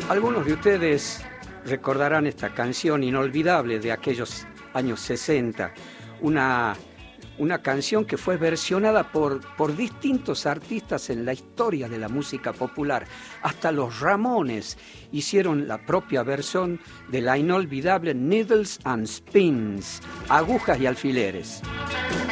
Algunos de ustedes recordarán esta canción inolvidable de aquellos años 60, una canción que fue versionada por distintos artistas en la historia de la música popular. Hasta los Ramones hicieron la propia versión de la inolvidable Needles and Pins, agujas y alfileres.